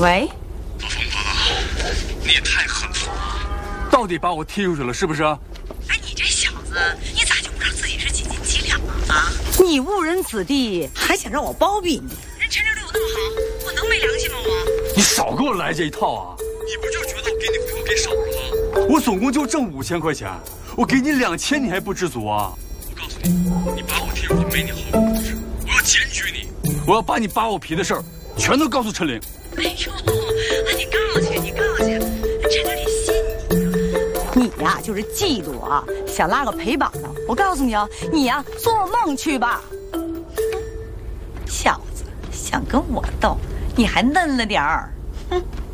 喂， 老疯子，你也太狠了， 到底把我踢出去了是不是？ 哎，你这小子，你咋就不知道自己是几斤几两啊？你误人子弟，还想让我包庇你？人陈志对我那么好，我能没良心吗我？ 你少给我来这一套啊！ 你不就觉得我给你回扣给少了吗？ 我总共就挣5000块钱，我给你2000，你还不知足啊？ 我告诉你，你把我踢出去没你好果子吃，我要检举你， 我要把你扒我皮的事儿全都告诉陈玲。 哎呦，你告去，你告去，陈志得信你呀，就是嫉妒啊，想拉个陪绑呢。我告诉你啊，你呀做梦去吧。小子，想跟我斗，你还嫩了点儿。哼。